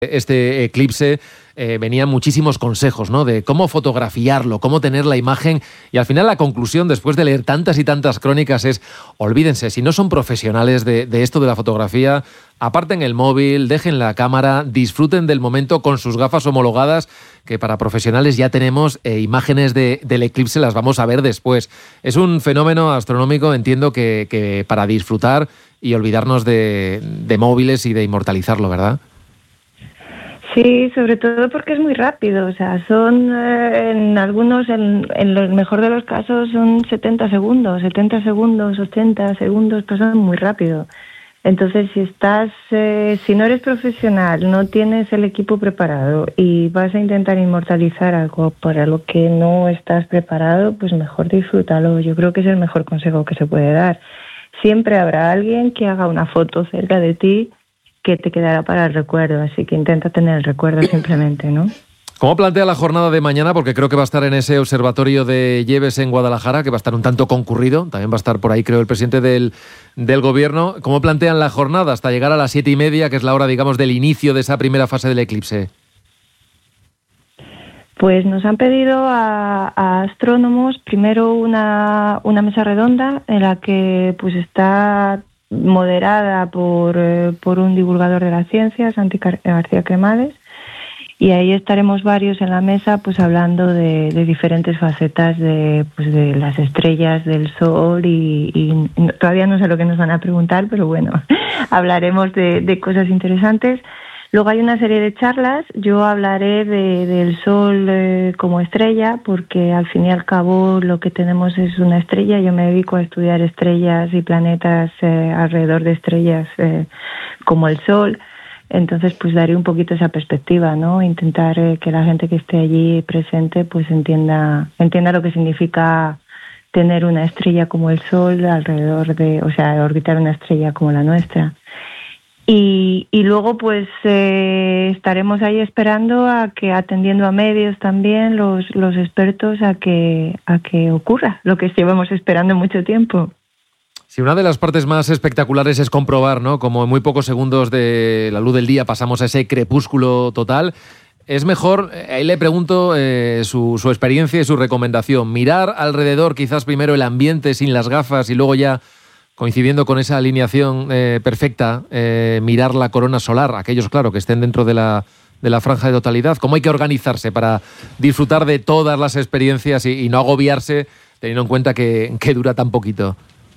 este eclipse venían muchísimos consejos, ¿no? De cómo fotografiarlo, cómo tener la imagen, y al final la conclusión, después de leer tantas y tantas crónicas, es: olvídense, si no son profesionales de esto de la fotografía, aparten el móvil, dejen la cámara, disfruten del momento con sus gafas homologadas, que para profesionales ya tenemos imágenes del eclipse, las vamos a ver después. Es un fenómeno astronómico, entiendo, que para disfrutar y olvidarnos de móviles y de inmortalizarlo, ¿verdad? Sí, sobre todo porque es muy rápido, o sea, son en el mejor de los casos son 70 segundos, 80 segundos, pasan muy rápido. Entonces, si no eres profesional, no tienes el equipo preparado y vas a intentar inmortalizar algo para lo que no estás preparado, pues mejor disfrútalo. Yo creo que es el mejor consejo que se puede dar. Siempre habrá alguien que haga una foto cerca de ti que te quedará para el recuerdo, así que intenta tener el recuerdo simplemente, ¿no? ¿Cómo plantea la jornada de mañana? Porque creo que va a estar en ese observatorio de Lleves en Guadalajara, que va a estar un tanto concurrido. También va a estar por ahí, creo, el presidente del gobierno. ¿Cómo plantean la jornada hasta llegar a las 7:30, que es la hora, digamos, del inicio de esa primera fase del eclipse? Pues nos han pedido a astrónomos primero una mesa redonda en la que pues está moderada por un divulgador de la ciencia, Santi García Cremades, y ahí estaremos varios en la mesa pues hablando de diferentes facetas de las estrellas, del Sol y todavía no sé lo que nos van a preguntar, pero bueno, hablaremos de cosas interesantes. Luego hay una serie de charlas. Yo hablaré del Sol como estrella, porque al fin y al cabo lo que tenemos es una estrella. Yo me dedico a estudiar estrellas y planetas alrededor de estrellas como el Sol. Entonces, pues daré un poquito esa perspectiva, ¿no? Intentar que la gente que esté allí presente pues entienda lo que significa tener una estrella como el Sol alrededor orbitar una estrella como la nuestra. Y luego pues estaremos ahí esperando atendiendo a medios también, los expertos, a que ocurra lo que llevamos esperando mucho tiempo. Sí, una de las partes más espectaculares es comprobar, ¿no?, como en muy pocos segundos de la luz del día pasamos a ese crepúsculo total. Es mejor, ahí le pregunto su experiencia y su recomendación, mirar alrededor quizás primero el ambiente sin las gafas y luego ya, coincidiendo con esa alineación perfecta, mirar la corona solar, aquellos, claro, que estén dentro de la franja de totalidad. ¿Cómo hay que organizarse para disfrutar de todas las experiencias y no agobiarse, teniendo en cuenta que dura tan poquito?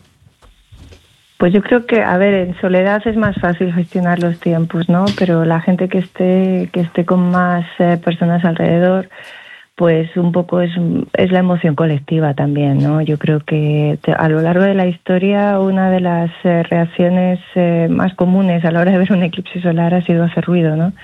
Pues yo creo que, en soledad es más fácil gestionar los tiempos, ¿no? Pero la gente que esté con más personas alrededor, pues un poco es la emoción colectiva también, ¿no? Yo creo que a lo largo de la historia una de las reacciones más comunes a la hora de ver un eclipse solar ha sido hacer ruido, ¿no?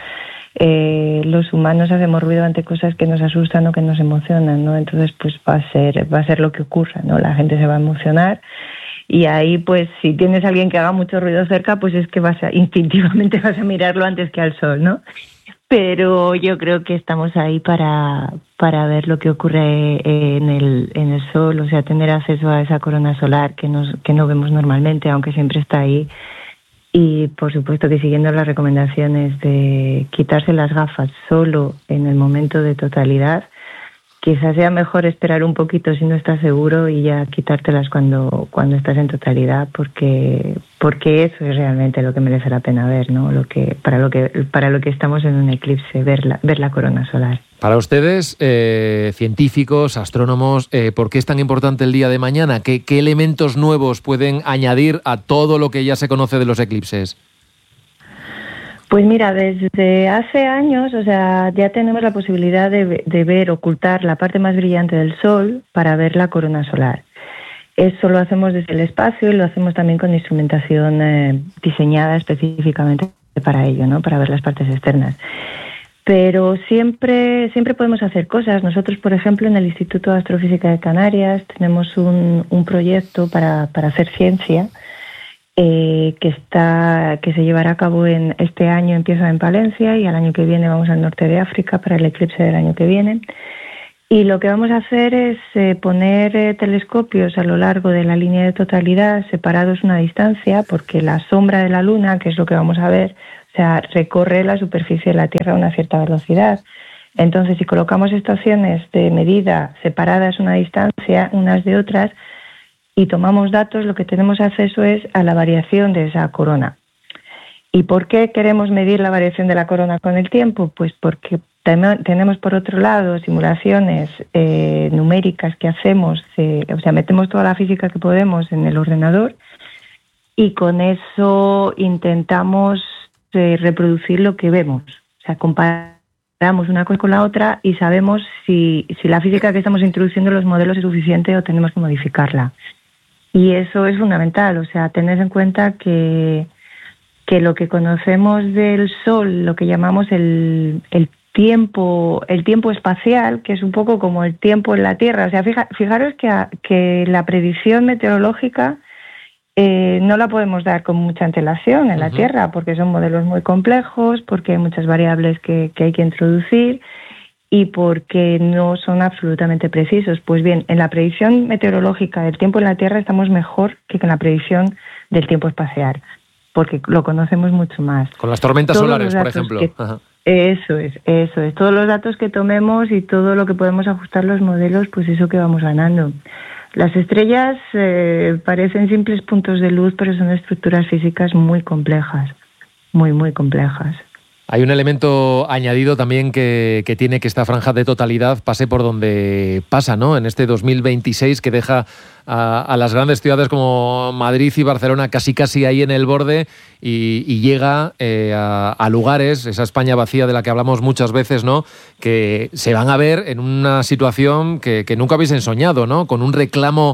Los humanos hacemos ruido ante cosas que nos asustan o que nos emocionan, ¿no? Entonces pues va a ser lo que ocurra, ¿no? La gente se va a emocionar. Y ahí, pues, si tienes a alguien que haga mucho ruido cerca, pues es que instintivamente vas a mirarlo antes que al Sol, ¿no? Pero yo creo que estamos ahí para ver lo que ocurre en el Sol, o sea, tener acceso a esa corona solar que no vemos normalmente, aunque siempre está ahí. Y, por supuesto, que siguiendo las recomendaciones de quitarse las gafas solo en el momento de totalidad, quizás sea mejor esperar un poquito si no estás seguro y ya quitártelas cuando estás en totalidad, porque eso es realmente lo que merece la pena ver, ¿no? Para lo que estamos en un eclipse, ver la corona solar. Para ustedes, científicos, astrónomos, ¿por qué es tan importante el día de mañana? ¿Qué elementos nuevos pueden añadir a todo lo que ya se conoce de los eclipses? Pues mira, desde hace años, o sea, ya tenemos la posibilidad de ocultar la parte más brillante del Sol para ver la corona solar. Eso lo hacemos desde el espacio y lo hacemos también con instrumentación diseñada específicamente para ello, ¿no? Para ver las partes externas. Pero siempre podemos hacer cosas. Nosotros, por ejemplo, en el Instituto de Astrofísica de Canarias tenemos un proyecto para hacer ciencia que se llevará a cabo en este año. Empieza en Palencia y al año que viene vamos al norte de África para el eclipse del año que viene. Y lo que vamos a hacer es poner telescopios a lo largo de la línea de totalidad, separados una distancia, porque la sombra de la Luna, que es lo que vamos a ver, O sea, recorre la superficie de la Tierra a una cierta velocidad. Entonces, si colocamos estaciones de medida separadas una distancia unas de otras y tomamos datos, lo que tenemos acceso es a la variación de esa corona. ¿Y por qué queremos medir la variación de la corona con el tiempo? Pues porque tenemos, por otro lado, simulaciones numéricas que hacemos, o sea, metemos toda la física que podemos en el ordenador y con eso intentamos reproducir lo que vemos. O sea, comparamos una cosa con la otra y sabemos si la física que estamos introduciendo en los modelos es suficiente o tenemos que modificarla. Y eso es fundamental, o sea, tener en cuenta que lo que conocemos del Sol, lo que llamamos el tiempo espacial, que es un poco como el tiempo en la Tierra. O sea, fijaros que la predicción meteorológica no la podemos dar con mucha antelación en la Tierra, porque son modelos muy complejos, porque hay muchas variables que hay que introducir y porque no son absolutamente precisos. Pues bien, en la predicción meteorológica del tiempo en la Tierra estamos mejor que en la predicción del tiempo espacial, porque lo conocemos mucho más. Con las tormentas solares, por ejemplo. Eso es. Todos los datos que tomemos y todo lo que podemos ajustar los modelos, pues eso que vamos ganando. Las estrellas parecen simples puntos de luz, pero son estructuras físicas muy complejas, muy, muy complejas. Hay un elemento añadido también que tiene que esta franja de totalidad pase por donde pasa, ¿no? En este 2026 que deja a las grandes ciudades como Madrid y Barcelona casi ahí en el borde y llega a lugares, esa España vacía de la que hablamos muchas veces, ¿no? Que se van a ver en una situación que nunca habéis soñado, ¿no? Con un reclamo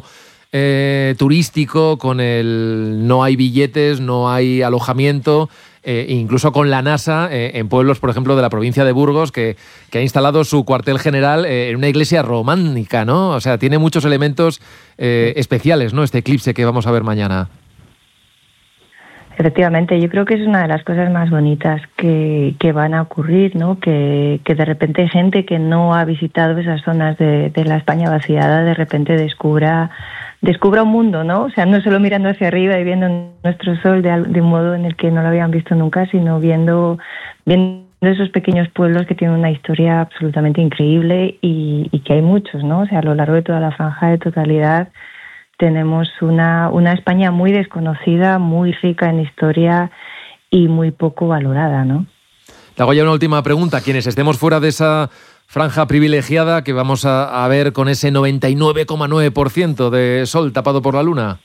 turístico, con el no hay billetes, no hay alojamiento, incluso con la NASA en pueblos, por ejemplo, de la provincia de Burgos, que ha instalado su cuartel general en una iglesia románica, ¿no? O sea, tiene muchos elementos especiales, ¿no? Este eclipse que vamos a ver mañana. Efectivamente, yo creo que es una de las cosas más bonitas que van a ocurrir, ¿no? Que de repente gente que no ha visitado esas zonas de la España vaciada, de repente descubra un mundo, ¿no? O sea, no solo mirando hacia arriba y viendo nuestro sol de un modo en el que no lo habían visto nunca, sino viendo esos pequeños pueblos que tienen una historia absolutamente increíble y que hay muchos, ¿no? O sea, a lo largo de toda la franja de totalidad tenemos una España muy desconocida, muy rica en historia y muy poco valorada, ¿no? Te hago ya una última pregunta. Quienes estemos fuera de esa franja privilegiada que vamos a ver con ese 99,9% de sol tapado por la luna.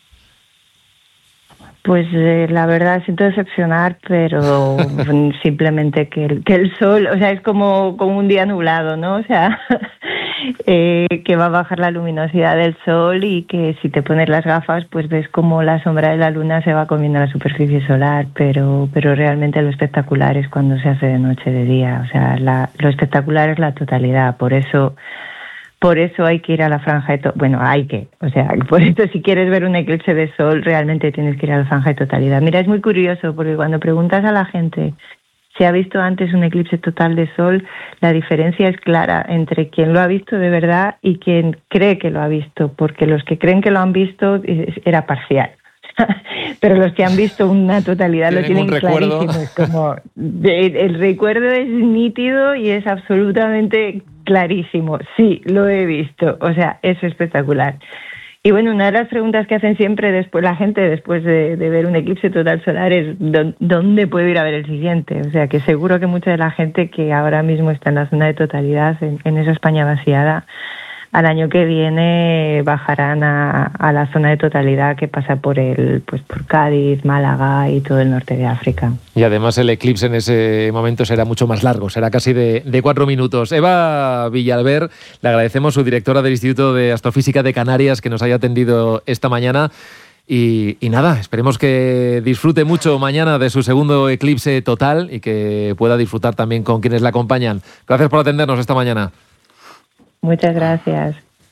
Pues la verdad siento decepcionar, pero simplemente que el sol, o sea, es como un día nublado, ¿no? O sea, que va a bajar la luminosidad del sol y que si te pones las gafas, pues ves como la sombra de la luna se va comiendo la superficie solar, pero realmente lo espectacular es cuando se hace de noche, de día. O sea, lo espectacular es la totalidad, por eso hay que ir a la franja de por eso si quieres ver un eclipse de sol, realmente tienes que ir a la franja de totalidad. Mira, es muy curioso porque cuando preguntas a la gente si ha visto antes un eclipse total de sol, la diferencia es clara entre quien lo ha visto de verdad y quien cree que lo ha visto, porque los que creen que lo han visto era parcial. Pero los que han visto una totalidad lo tienen clarísimo. Es como el recuerdo es nítido y es absolutamente clarísimo. Sí, lo he visto. O sea, es espectacular. Y bueno, una de las preguntas que hacen siempre la gente después de ver un eclipse total solar es ¿dónde puedo ir a ver el siguiente? O sea, que seguro que mucha de la gente que ahora mismo está en la zona de totalidad, en esa España vaciada, al año que viene bajarán a la zona de totalidad que pasa por Cádiz, Málaga y todo el norte de África. Y además el eclipse en ese momento será mucho más largo, será casi de 4 minutos. Eva Villalber, le agradecemos, su directora del Instituto de Astrofísica de Canarias, que nos haya atendido esta mañana. Y nada, esperemos que disfrute mucho mañana de su segundo eclipse total y que pueda disfrutar también con quienes la acompañan. Gracias por atendernos esta mañana. Muchas gracias.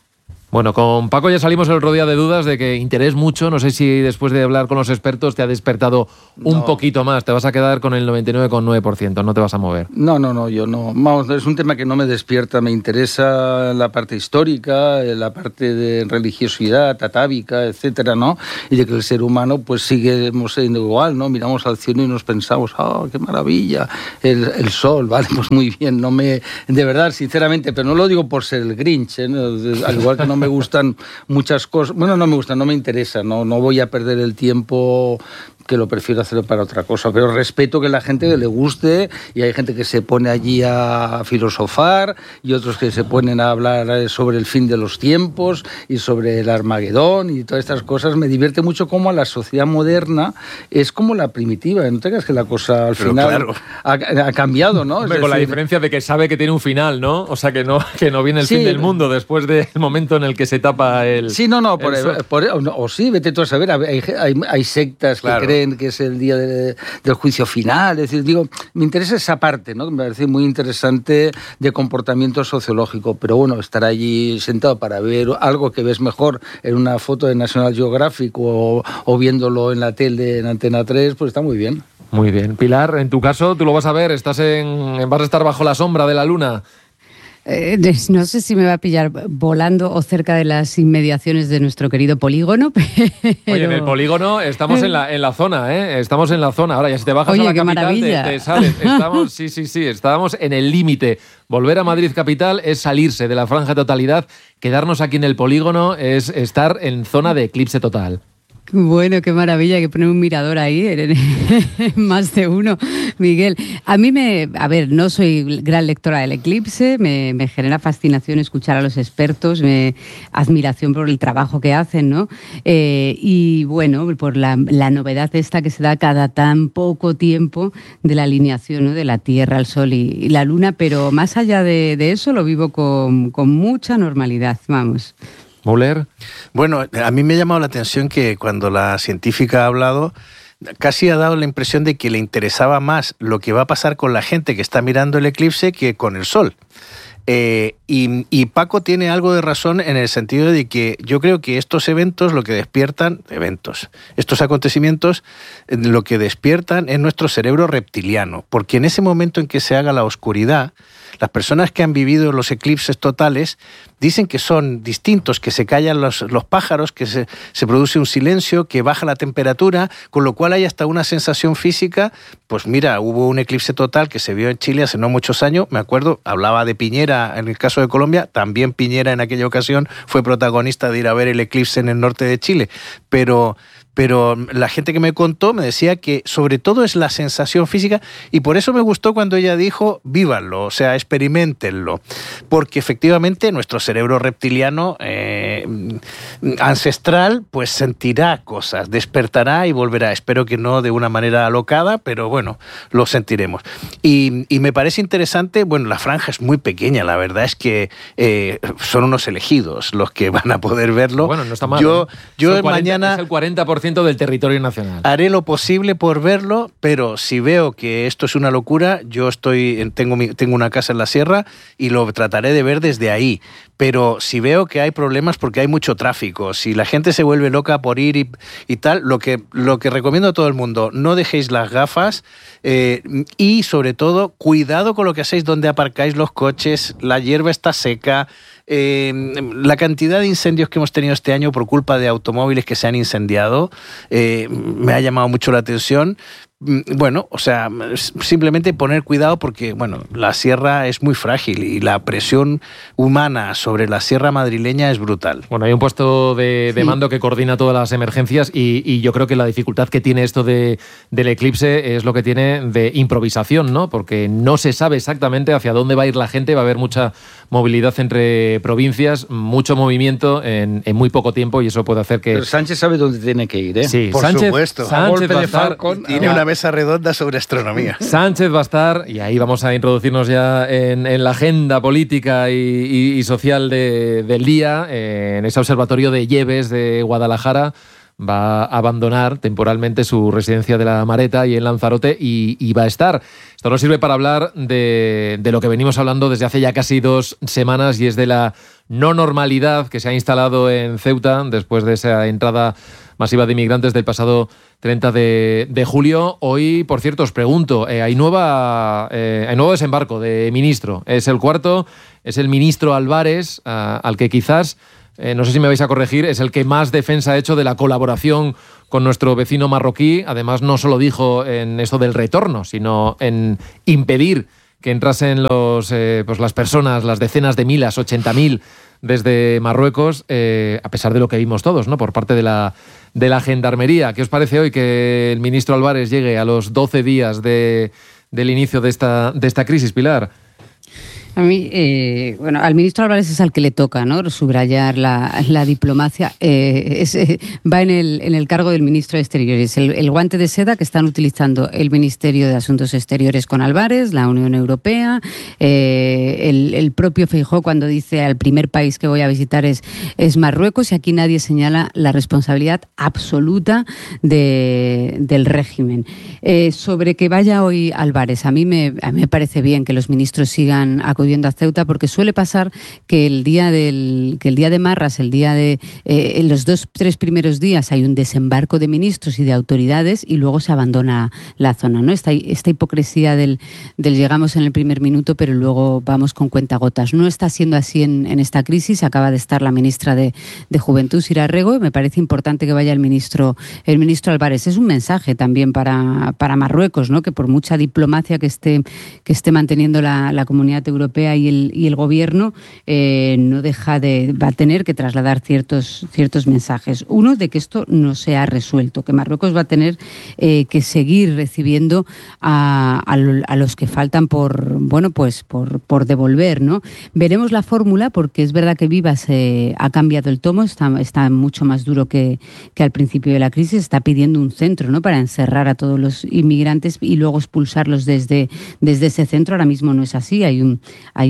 Bueno, con Paco ya salimos el otro día de dudas de que interés mucho. No sé si después de hablar con los expertos te ha despertado un poquito más. Te vas a quedar con el 99,9%, no te vas a mover. No, yo no. Vamos, es un tema que no me despierta. Me interesa la parte histórica, la parte de religiosidad, atávica, etcétera, ¿no? Y de que el ser humano pues seguimos siendo igual, ¿no? Miramos al cielo y nos pensamos, qué maravilla, el sol, vale, pues muy bien. De verdad, sinceramente, pero no lo digo por ser el Grinch, ¿no? Al igual que no me gustan muchas cosas. Bueno, no me gustan, no me interesa. No voy a perder el tiempo, que lo prefiero hacer para otra cosa. Pero respeto que la gente le guste, y hay gente que se pone allí a filosofar y otros que se ponen a hablar sobre el fin de los tiempos y sobre el Armagedón y todas estas cosas. Me divierte mucho cómo la sociedad moderna es como la primitiva. No te creas que la cosa al final claro ha cambiado, ¿no? Hombre, con la diferencia de que sabe que tiene un final, ¿no? O sea, que no viene el fin del mundo después del momento en el que se tapa el... Sí, sí, vete tú a saber. Hay sectas que creen que es el día del juicio final. Es decir, me interesa esa parte, ¿no? Me parece muy interesante de comportamiento sociológico. Pero bueno, estar allí sentado para ver algo que ves mejor en una foto de National Geographic o viéndolo en la tele en Antena 3, pues está muy bien. Muy bien. Pilar, en tu caso, tú lo vas a ver, vas a estar bajo la sombra de la luna. No sé si me va a pillar volando o cerca de las inmediaciones de nuestro querido polígono, pero... Oye, en el polígono estamos en la zona, ¿eh? Estamos en la zona. Ahora, ya si te bajas a la capital, te sales. Estábamos en el límite. Volver a Madrid capital es salirse de la franja de totalidad. Quedarnos aquí en el polígono es estar en zona de eclipse total. Bueno, qué maravilla, hay que poner un mirador ahí, más de uno, Miguel. A mí no soy gran lectora del eclipse, me genera fascinación escuchar a los expertos, admiración por el trabajo que hacen, ¿no? Y bueno, por la novedad esta que se da cada tan poco tiempo de la alineación, ¿no? De la Tierra, el Sol y la Luna, pero más allá de eso lo vivo con mucha normalidad, vamos. Müller. Bueno, a mí me ha llamado la atención que cuando la científica ha hablado, casi ha dado la impresión de que le interesaba más lo que va a pasar con la gente que está mirando el eclipse que con el Sol. Y Paco tiene algo de razón en el sentido de que yo creo que estos acontecimientos, lo que despiertan es nuestro cerebro reptiliano, porque en ese momento en que se haga la oscuridad, las personas que han vivido los eclipses totales dicen que son distintos, que se callan los pájaros, que se produce un silencio, que baja la temperatura, con lo cual hay hasta una sensación física. Pues mira, hubo un eclipse total que se vio en Chile hace no muchos años, me acuerdo, hablaba de Piñera en el caso de Colombia, también Piñera en aquella ocasión fue protagonista de ir a ver el eclipse en el norte de Chile, pero la gente que me contó me decía que sobre todo es la sensación física, y por eso me gustó cuando ella dijo vívanlo, o sea, experiméntenlo, porque efectivamente nuestro cerebro reptiliano ancestral pues sentirá cosas, despertará y volverá. Espero que no de una manera alocada, pero bueno, lo sentiremos. Y me parece interesante, bueno, la franja es muy pequeña, la verdad es que son unos elegidos los que van a poder verlo. Bueno, no está mal. Yo mañana... Es el 40% del territorio nacional. Haré lo posible por verlo, pero si veo que esto es una locura, yo tengo una casa en la sierra y lo trataré de ver desde ahí. Pero si veo que hay problemas porque hay mucho tráfico, si la gente se vuelve loca por ir y tal, lo que recomiendo a todo el mundo, no dejéis las gafas y sobre todo, cuidado con lo que hacéis, donde aparcáis los coches, la hierba está seca. La cantidad de incendios que hemos tenido este año por culpa de automóviles que se han incendiado me ha llamado mucho la atención. Bueno, o sea, simplemente poner cuidado porque, bueno, la sierra es muy frágil y la presión humana sobre la sierra madrileña es brutal. Bueno, hay un puesto de mando que coordina todas las emergencias y yo creo que la dificultad que tiene esto del eclipse es lo que tiene de improvisación, ¿no? Porque no se sabe exactamente hacia dónde va a ir la gente, va a haber mucha movilidad entre provincias, mucho movimiento en muy poco tiempo y eso puede hacer que... Pero Sánchez sabe dónde tiene que ir, ¿eh? Sí, por supuesto. Sánchez va a estar... Tiene una mesa redonda sobre astronomía. Sánchez va a estar, y ahí vamos a introducirnos ya en la agenda política y social del día, en ese observatorio de Lleves de Guadalajara. va a abandonar temporalmente su residencia de la Mareta y en Lanzarote y va a estar. Esto nos sirve para hablar de lo que venimos hablando desde hace ya casi 2 semanas, y es de la no normalidad que se ha instalado en Ceuta después de esa entrada masiva de inmigrantes del pasado 30 de julio. Hoy, por cierto, os pregunto, hay nuevo desembarco de ministro. Es el 4º, es el ministro Álvarez, al que quizás, no sé si me vais a corregir, es el que más defensa ha hecho de la colaboración con nuestro vecino marroquí. Además, no solo dijo en esto del retorno, sino en impedir que entrasen las personas, las decenas de miles, 80.000 desde Marruecos, a pesar de lo que vimos todos, ¿no?, por parte de la Gendarmería. ¿Qué os parece hoy que el ministro Álvarez llegue a los 12 días del inicio de esta crisis, Pilar? A mí, al ministro Álvarez es al que le toca, ¿no?, subrayar la diplomacia. Va en el cargo del ministro de Exteriores. El guante de seda que están utilizando el Ministerio de Asuntos Exteriores con Álvarez, la Unión Europea, el propio Feijóo, cuando dice al primer país que voy a visitar es Marruecos, y aquí nadie señala la responsabilidad absoluta del régimen. Sobre que vaya hoy Álvarez, a mí me parece bien que los ministros sigan acudiendo a Ceuta, porque suele pasar que el día de Marras, en los 2-3 primeros días hay un desembarco de ministros y de autoridades y luego se abandona la zona, ¿no? Esta hipocresía del llegamos en el primer minuto pero luego vamos con cuentagotas. No está siendo así en esta crisis. Acaba de estar la ministra de Juventud, Sira Rego, y me parece importante que vaya el ministro Álvarez. Es un mensaje también para Marruecos, ¿no?, que por mucha diplomacia que esté manteniendo la comunidad europea y el gobierno, no va a tener que trasladar ciertos mensajes. Uno, de que esto no se ha resuelto, que Marruecos va a tener que seguir recibiendo a los que faltan por devolver, ¿no? Veremos la fórmula, porque es verdad que Vivas ha cambiado el tomo, está mucho más duro que al principio de la crisis. Está pidiendo un centro, ¿no?, para encerrar a todos los inmigrantes y luego expulsarlos desde ese centro. Ahora mismo no es así. Hay un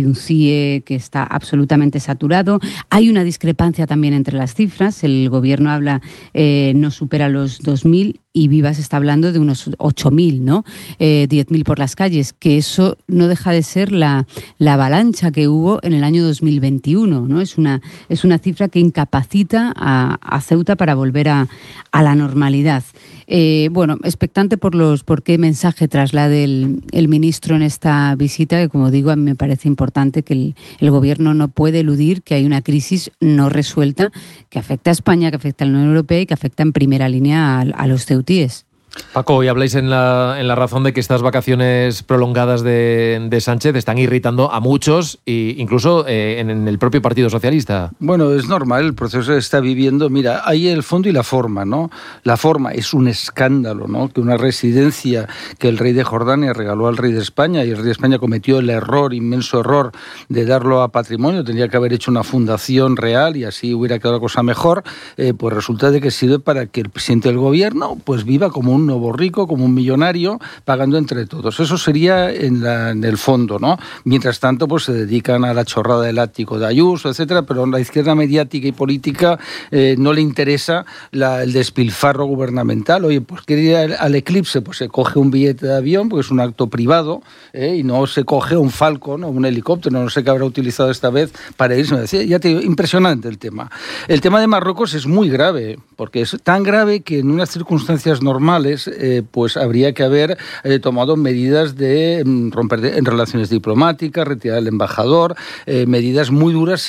CIE que está absolutamente saturado. Hay una discrepancia también entre las cifras. El gobierno habla, no supera los 2.000, y Vivas está hablando de unos 8.000, ¿no? 10.000 por las calles, que eso no deja de ser la avalancha que hubo en el año 2021, ¿no? Es una cifra que incapacita a Ceuta para volver a la normalidad. Expectante por qué mensaje traslade el ministro en esta visita, que, como digo, a mí me parece importante que el gobierno no puede eludir que hay una crisis no resuelta que afecta a España, que afecta a la Unión Europea y que afecta en primera línea a los ceutíes. Paco, hoy habláis en la razón de que estas vacaciones prolongadas de Sánchez están irritando a muchos, e incluso en el propio Partido Socialista. Bueno, es normal, el proceso se está viviendo. Mira, hay el fondo y la forma, ¿no? La forma es un escándalo, ¿no?, que una residencia que el rey de Jordania regaló al rey de España, y el rey de España cometió el inmenso error de darlo a patrimonio, tendría que haber hecho una fundación real y así hubiera quedado la cosa mejor, pues resulta de que sirve para que el presidente del gobierno pues viva como un nuevo rico, como un millonario, pagando entre todos. Eso sería en el fondo, ¿no? Mientras tanto, pues se dedican a la chorrada del ático de Ayuso, etcétera, pero a la izquierda mediática y política no le interesa el despilfarro gubernamental. Oye, pues quiere ir al eclipse, pues se coge un billete de avión, porque es un acto privado, y no se coge un Falcon o un helicóptero, no sé qué habrá utilizado esta vez para irse. Me decía, ya te digo, impresionante el tema. El tema de Marruecos es muy grave, porque es tan grave que en unas circunstancias normales pues habría que haber tomado medidas de romper relaciones diplomáticas, retirar al embajador, medidas muy duras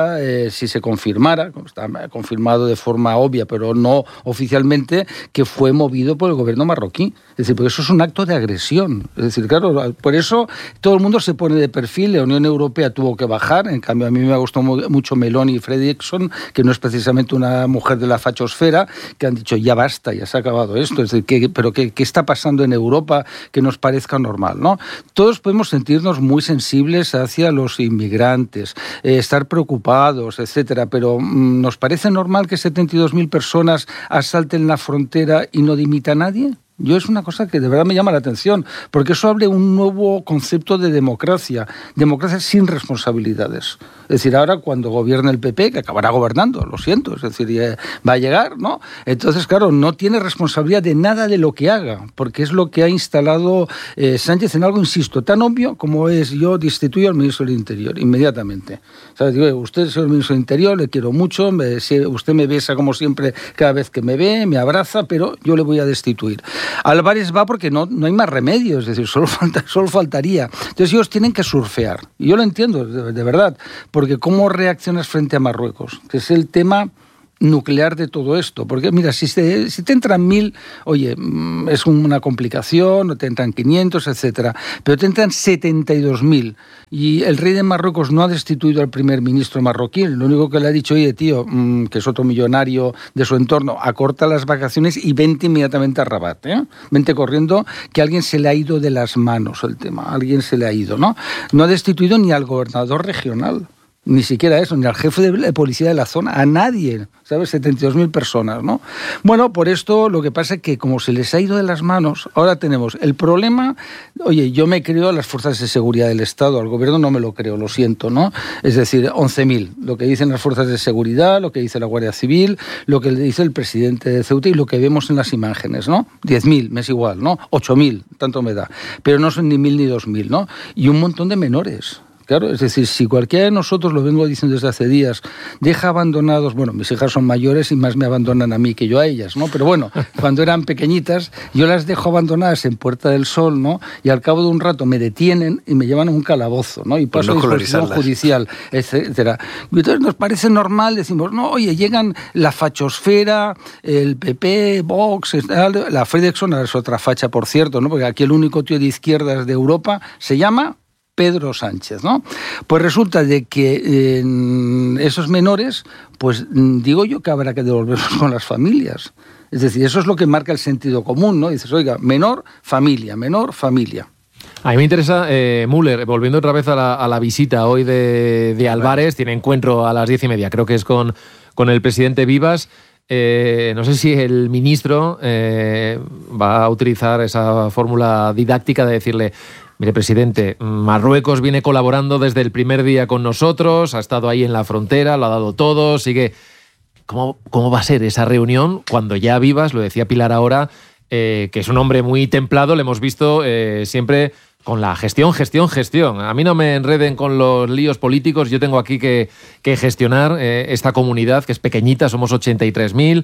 si se confirmara, como está confirmado de forma obvia, pero no oficialmente, que fue movido por el gobierno marroquí. Es decir, porque eso es un acto de agresión. Es decir, claro, por eso todo el mundo se pone de perfil. La Unión Europea tuvo que bajar. En cambio, a mí me gustó mucho Meloni y Fredrickson, que no es precisamente una mujer de la fachosfera, que han dicho, ya basta, ya se ha acabado esto. Es decir, ¿qué está pasando en Europa que nos parezca normal, ¿no? Todos podemos sentirnos muy sensibles hacia los inmigrantes, estar preocupados, etcétera, pero ¿nos parece normal que 72.000 personas asalten la frontera y no dimita a nadie? Es una cosa que de verdad me llama la atención, porque eso abre un nuevo concepto de democracia sin responsabilidades. Es decir, ahora cuando gobierne el PP, que acabará gobernando, lo siento, es decir, va a llegar, ¿no? Entonces, claro, no tiene responsabilidad de nada de lo que haga, porque es lo que ha instalado Sánchez en algo, insisto, tan obvio como es: yo destituyo al ministro del Interior inmediatamente. ¿Sabes? Digo, usted es el ministro del Interior, le quiero mucho, usted me besa como siempre cada vez que me ve, me abraza, pero yo le voy a destituir. Álvarez va porque no hay más remedio, es decir, solo faltaría. Entonces ellos tienen que surfear. Y yo lo entiendo, de verdad, porque ¿cómo reaccionas frente a Marruecos? Que es el tema nuclear de todo esto, porque mira, si te entran 1.000, oye, es una complicación, o te entran 500, etcétera, pero te entran 72.000 y el rey de Marruecos no ha destituido al primer ministro marroquí, lo único que le ha dicho: oye, tío, que es otro millonario de su entorno, acorta las vacaciones y vente inmediatamente a Rabat, vente corriendo, que a alguien se le ha ido de las manos el tema, a alguien se le ha ido, ¿no? No ha destituido ni al gobernador regional, ni siquiera eso, ni al jefe de policía de la zona, a nadie, ¿sabes? 72.000 personas, ¿no? Bueno, por esto lo que pasa es que como se les ha ido de las manos, ahora tenemos el problema. Oye, yo me creo a las fuerzas de seguridad del Estado, al gobierno no me lo creo, lo siento, ¿no? Es decir, 11.000, lo que dicen las fuerzas de seguridad, lo que dice la Guardia Civil, lo que dice el presidente de Ceuta y lo que vemos en las imágenes, ¿no? 10.000, me es igual, ¿no? 8.000, tanto me da, pero no son ni 1.000 ni 2.000, ¿no? Y un montón de menores. Claro, es decir, si cualquiera de nosotros, lo vengo diciendo desde hace días, deja abandonados, bueno, mis hijas son mayores y más me abandonan a mí que yo a ellas, ¿no? Pero bueno, cuando eran pequeñitas, yo las dejo abandonadas en Puerta del Sol, ¿no? Y al cabo de un rato me detienen y me llevan a un calabozo, ¿no? Y paso a disposición judicial, etcétera. Y entonces nos parece normal, decimos, no, oye, llegan la fachosfera, el PP, Vox, la Fredexon, es otra facha, por cierto, ¿no? Porque aquí el único tío de izquierdas de Europa se llama Pedro Sánchez, ¿no? Pues resulta de que esos menores, pues digo yo que habrá que devolverlos con las familias. Es decir, eso es lo que marca el sentido común, ¿no? Dices, oiga, menor, familia. A mí me interesa, Müller, volviendo otra vez a la visita hoy de Álvarez, tiene encuentro a las 10:30, creo que es con el presidente Vivas. No sé si el ministro va a utilizar esa fórmula didáctica de decirle: mire, presidente, Marruecos viene colaborando desde el primer día con nosotros, ha estado ahí en la frontera, lo ha dado todo, sigue. ¿Cómo va a ser esa reunión cuando ya Vivas, lo decía Pilar ahora, que es un hombre muy templado, le hemos visto siempre con la gestión? A mí no me enreden con los líos políticos, yo tengo aquí que gestionar esta comunidad, que es pequeñita, somos 83.000.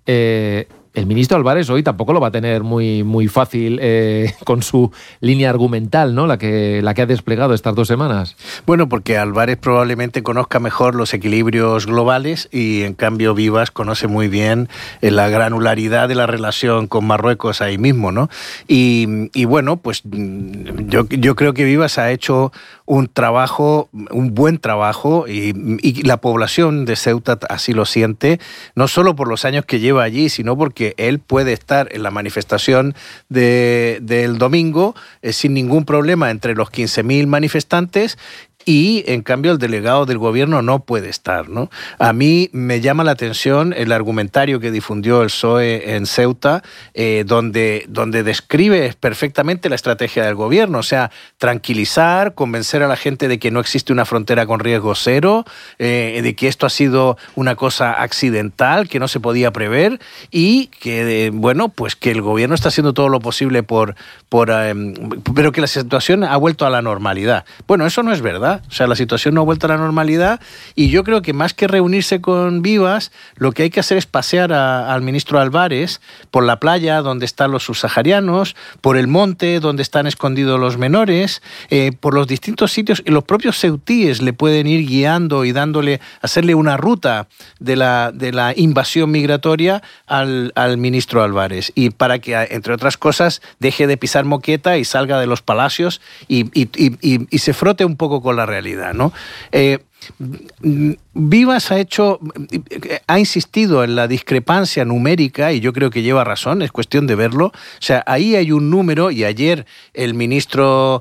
El ministro Álvarez hoy tampoco lo va a tener muy fácil con su línea argumental, ¿no? La que ha desplegado estas 2 semanas. Bueno, porque Álvarez probablemente conozca mejor los equilibrios globales y en cambio Vivas conoce muy bien la granularidad de la relación con Marruecos ahí mismo, ¿no? Y bueno, pues yo creo que Vivas ha hecho un buen trabajo y la población de Ceuta así lo siente, no solo por los años que lleva allí, sino porque él puede estar en la manifestación del domingo sin ningún problema entre los 15.000 manifestantes. Y, en cambio, el delegado del gobierno no puede estar, ¿no? A mí me llama la atención el argumentario que difundió el PSOE en Ceuta, donde describe perfectamente la estrategia del gobierno. O sea, tranquilizar, convencer a la gente de que no existe una frontera con riesgo cero, de que esto ha sido una cosa accidental, que no se podía prever y que, pues que el gobierno está haciendo todo lo posible pero que la situación ha vuelto a la normalidad. Bueno, eso no es verdad. O sea, la situación no ha vuelto a la normalidad y yo creo que más que reunirse con Vivas, lo que hay que hacer es pasear al ministro Álvarez por la playa donde están los subsaharianos, por el monte donde están escondidos los menores, por los distintos sitios, y los propios ceutíes le pueden ir guiando y hacerle una ruta de la invasión migratoria al ministro Álvarez, y para que, entre otras cosas, deje de pisar moqueta y salga de los palacios y se frote un poco con la realidad, ¿no? Vivas ha insistido en la discrepancia numérica y yo creo que lleva razón, es cuestión de verlo. O sea, ahí hay un número y ayer el ministro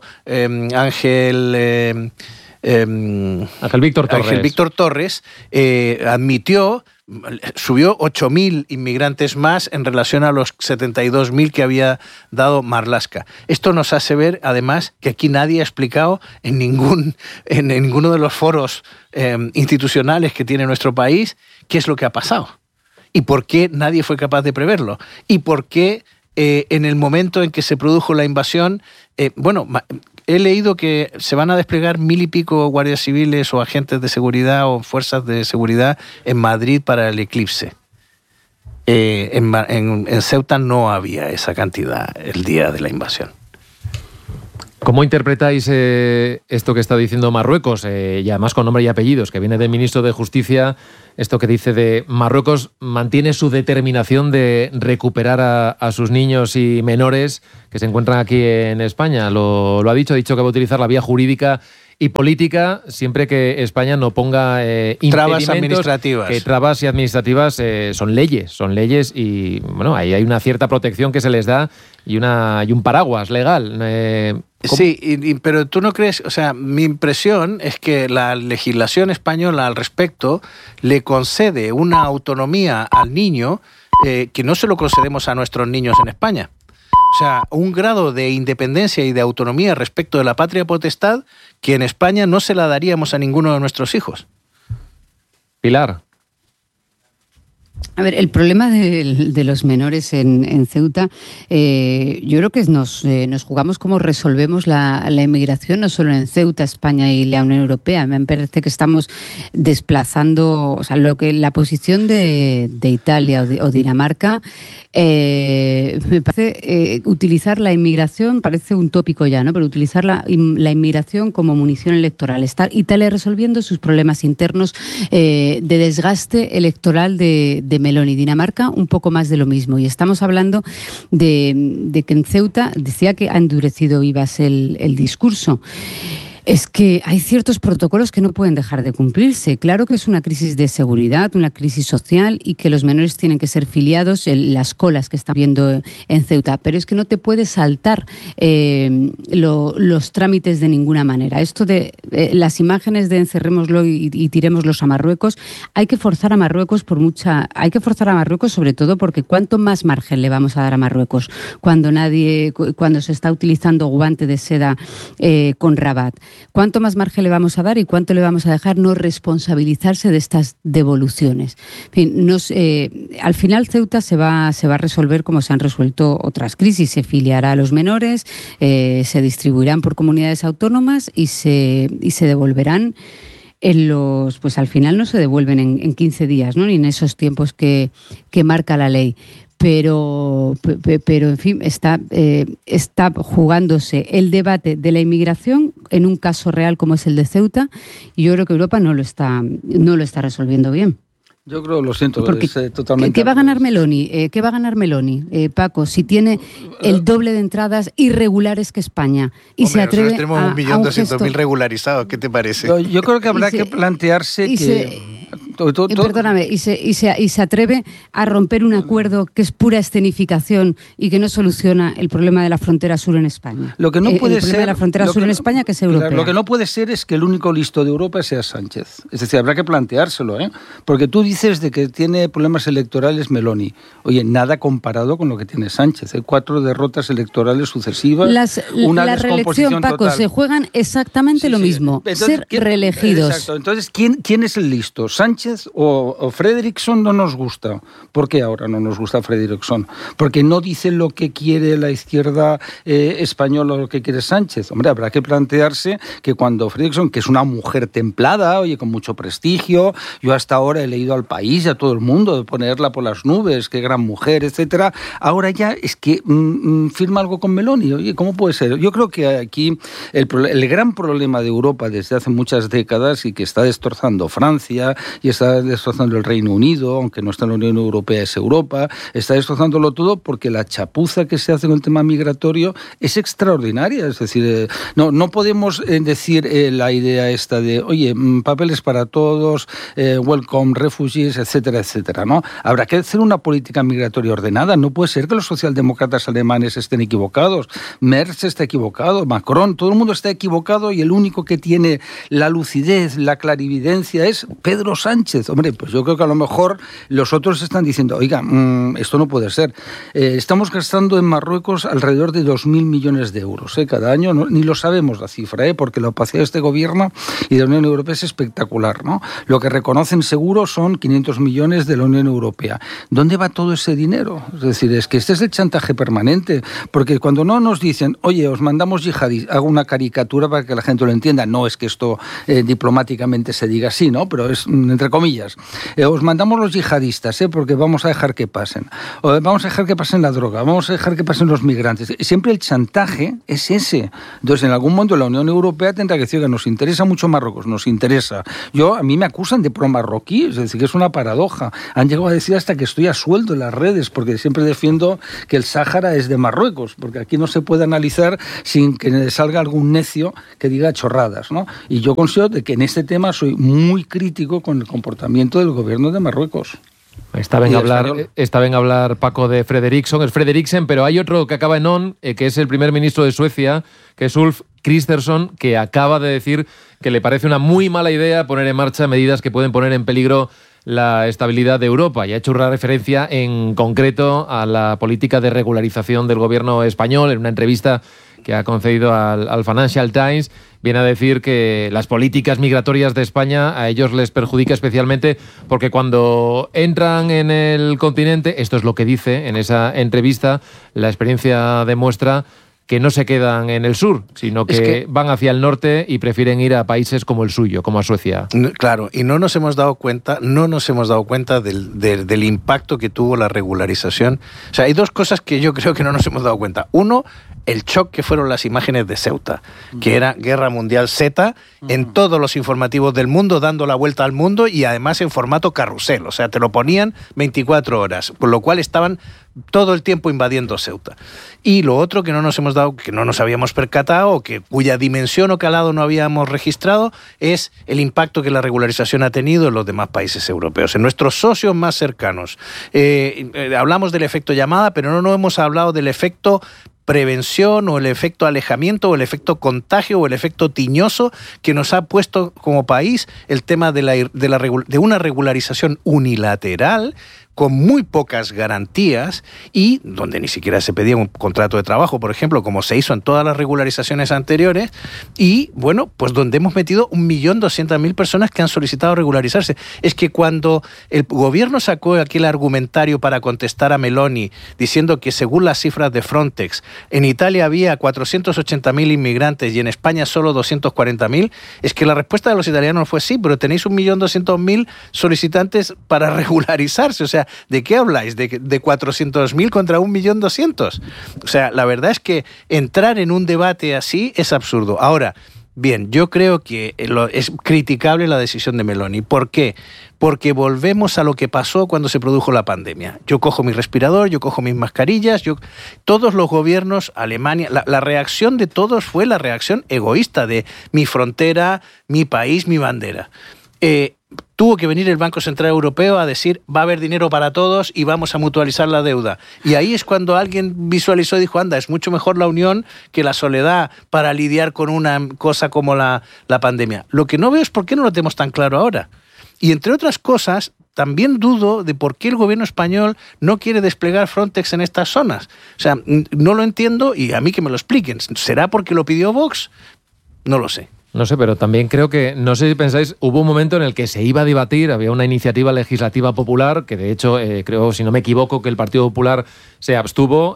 Ángel Víctor Torres admitió subió 8.000 inmigrantes más en relación a los 72.000 que había dado Marlaska. Esto nos hace ver, además, que aquí nadie ha explicado en ninguno de los foros institucionales que tiene nuestro país qué es lo que ha pasado y por qué nadie fue capaz de preverlo y por qué en el momento en que se produjo la invasión, he leído que se van a desplegar 1.000 y pico guardias civiles o agentes de seguridad o fuerzas de seguridad en Madrid para el eclipse. En Ceuta no había esa cantidad el día de la invasión. ¿Cómo interpretáis esto que está diciendo Marruecos, y además con nombre y apellidos, que viene del ministro de Justicia, esto que dice de Marruecos mantiene su determinación de recuperar a sus niños y menores que se encuentran aquí en España? Lo ha dicho que va a utilizar la vía jurídica y política siempre que España no ponga trabas administrativas. Que trabas y administrativas son leyes y bueno, ahí hay una cierta protección que se les da y un paraguas legal. Sí, pero tú no crees, o sea, mi impresión es que la legislación española al respecto le concede una autonomía al niño que no se lo concedemos a nuestros niños en España. O sea, un grado de independencia y de autonomía respecto de la patria potestad que en España no se la daríamos a ninguno de nuestros hijos. Pilar. A ver, el problema de los menores en Ceuta, yo creo que nos jugamos cómo resolvemos la inmigración, no solo en Ceuta, España y la Unión Europea. Me parece que estamos desplazando, o sea, la posición de Italia o Dinamarca, me parece utilizar la inmigración, parece un tópico ya, ¿no? Pero utilizar la inmigración como munición electoral. Está Italia resolviendo sus problemas internos de desgaste electoral de Meloni. Dinamarca un poco más de lo mismo, y estamos hablando de que en Ceuta decía que ha endurecido Vivas el discurso. Es que hay ciertos protocolos que no pueden dejar de cumplirse. Claro que es una crisis de seguridad, una crisis social, y que los menores tienen que ser filiados en las colas que están viendo en Ceuta, pero es que no te puedes saltar los trámites de ninguna manera. Esto de las imágenes de encerrémoslo y tirémoslos a Marruecos, hay que forzar a Marruecos sobre todo porque cuánto más margen le vamos a dar a Marruecos cuando se está utilizando guante de seda con Rabat. ¿Cuánto más margen le vamos a dar y cuánto le vamos a dejar no responsabilizarse de estas devoluciones? En fin, al final Ceuta se va a resolver como se han resuelto otras crisis. Se filiará a los menores, se distribuirán por comunidades autónomas y se devolverán pues al final no se devuelven en 15 días, ¿no? Ni en esos tiempos que marca la ley. Pero en fin, está jugándose el debate de la inmigración en un caso real como es el de Ceuta, y yo creo que Europa no lo está resolviendo bien. Yo creo, lo siento, porque es totalmente... ¿Qué va a ganar Meloni? Paco, si tiene el doble de entradas irregulares que se atreve tenemos 1.200.000 regularizados, ¿qué te parece? Yo creo que habrá que plantearse que... Perdóname, y se atreve a romper un acuerdo que es pura escenificación y que no soluciona el problema de la frontera sur en España. Lo que no puede el problema ser, de la frontera sur en España, que es europea. Lo que no puede ser es que el único listo de Europa sea Sánchez. Es decir, habrá que planteárselo, ¿eh? Porque tú dices de que tiene problemas electorales Meloni. Oye, nada comparado con lo que tiene Sánchez. Hay 4 derrotas electorales sucesivas. La reelección, Paco, total. Se juegan exactamente lo mismo. Entonces, ser reelegidos. Exacto. Entonces, ¿quién es el listo? ¿Sánchez o Fredriksson? No nos gusta. ¿Por qué ahora no nos gusta Fredriksson? Porque no dice lo que quiere la izquierda española o lo que quiere Sánchez. Hombre, habrá que plantearse que cuando Fredriksson, que es una mujer templada, oye, con mucho prestigio, yo hasta ahora he leído al País y a todo el mundo de ponerla por las nubes, qué gran mujer, etcétera, ahora ya es que firma algo con Meloni. Oye, ¿cómo puede ser? Yo creo que aquí el gran problema de Europa desde hace muchas décadas y que está destrozando Francia y está destrozando el Reino Unido, aunque no está en la Unión Europea, es Europa, está destrozándolo todo porque la chapuza que se hace con el tema migratorio es extraordinaria. Es decir, no podemos decir la idea esta de, oye, papeles para todos, welcome refugees, etcétera, etcétera, ¿no? Habrá que hacer una política migratoria ordenada. No puede ser que los socialdemócratas alemanes estén equivocados, Merz está equivocado, Macron, todo el mundo está equivocado y el único que tiene la lucidez, la clarividencia es Pedro Sánchez. Sánchez. Hombre, pues yo creo que a lo mejor los otros están diciendo, oiga, esto no puede ser. Estamos gastando en Marruecos alrededor de 2.000 millones de euros cada año, ¿no? Ni lo sabemos la cifra, porque la opacidad de este gobierno y de la Unión Europea es espectacular, ¿no? Lo que reconocen seguro son 500 millones de la Unión Europea. ¿Dónde va todo ese dinero? Es decir, es que este es el chantaje permanente, porque cuando no nos dicen, oye, os mandamos yihadistas, hago una caricatura para que la gente lo entienda, no es que esto diplomáticamente se diga así, ¿no? Pero es entre comillas, os mandamos los yihadistas, porque vamos a dejar que pasen, vamos a dejar que pasen la droga, vamos a dejar que pasen los migrantes. Siempre el chantaje es ese. Entonces, en algún momento la Unión Europea tendrá que decir que nos interesa mucho Marruecos, nos interesa. A mí me acusan de pro-marroquí, es decir, que es una paradoja. Han llegado a decir hasta que estoy a sueldo en las redes, porque siempre defiendo que el Sáhara es de Marruecos, porque aquí no se puede analizar sin que salga algún necio que diga chorradas, ¿no? Y yo considero que en este tema soy muy crítico con el comportamiento del gobierno de Marruecos. Estaba en hablar Paco de Frederiksen, es Frederiksen, pero hay otro que acaba en on, que es el primer ministro de Suecia, que es Ulf Kristersson, que acaba de decir que le parece una muy mala idea poner en marcha medidas que pueden poner en peligro la estabilidad de Europa, y ha hecho una referencia en concreto a la política de regularización del gobierno español. En una entrevista que ha concedido al Financial Times, viene a decir que las políticas migratorias de España a ellos les perjudica especialmente porque cuando entran en el continente, esto es lo que dice en esa entrevista, la experiencia demuestra que no se quedan en el sur, sino que van hacia el norte y prefieren ir a países como el suyo, como a Suecia. Claro, y no nos hemos dado cuenta del impacto que tuvo la regularización. O sea, hay dos cosas que yo creo que no nos hemos dado cuenta. Uno, el shock que fueron las imágenes de Ceuta, que era Guerra Mundial Z, en todos los informativos del mundo, dando la vuelta al mundo y además en formato carrusel. O sea, te lo ponían 24 horas, por lo cual estaban todo el tiempo invadiendo Ceuta. Y lo otro que no nos hemos dado, que no nos habíamos percatado, cuya dimensión o calado no habíamos registrado, es el impacto que la regularización ha tenido en los demás países europeos, en nuestros socios más cercanos. Hablamos del efecto llamada, pero no hemos hablado del efecto prevención o el efecto alejamiento o el efecto contagio o el efecto tiñoso que nos ha puesto como país el tema de una regularización unilateral con muy pocas garantías y donde ni siquiera se pedía un contrato de trabajo, por ejemplo, como se hizo en todas las regularizaciones anteriores, y bueno, pues donde hemos metido 1.200.000 personas que han solicitado regularizarse. Es que cuando el gobierno sacó aquel argumentario para contestar a Meloni diciendo que según las cifras de Frontex, en Italia había 480.000 inmigrantes y en España solo 240.000, es que la respuesta de los italianos fue sí, pero tenéis 1.200.000 solicitantes para regularizarse. O sea, ¿de qué habláis? ¿De 400.000 contra 1.200.000? O sea, la verdad es que entrar en un debate así es absurdo. Ahora, bien, yo creo que es criticable la decisión de Meloni. ¿Por qué? Porque volvemos a lo que pasó cuando se produjo la pandemia. Yo cojo mi respirador, yo cojo mis mascarillas, todos los gobiernos, Alemania, la reacción de todos fue la reacción egoísta de mi frontera, mi país, mi bandera. Tuvo que venir el Banco Central Europeo a decir va a haber dinero para todos y vamos a mutualizar la deuda. Y ahí es cuando alguien visualizó y dijo, anda, es mucho mejor la unión que la soledad para lidiar con una cosa como la pandemia. Lo que no veo es por qué no lo tenemos tan claro ahora. Y entre otras cosas, también dudo de por qué el gobierno español no quiere desplegar Frontex en estas zonas. O sea, no lo entiendo y a mí que me lo expliquen. ¿Será porque lo pidió Vox? No lo sé. No sé, pero también creo que, no sé si pensáis, hubo un momento en el que se iba a debatir, había una iniciativa legislativa popular, que de hecho, creo, si no me equivoco, que el Partido Popular se abstuvo,